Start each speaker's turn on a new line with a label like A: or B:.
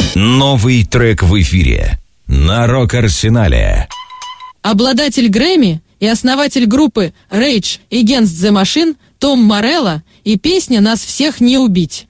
A: Новый трек в эфире на Рок-Арсенале.
B: Обладатель Грэмми и основатель группы Rage Against the Machine Том Морелло и песня «Нас всех не убить».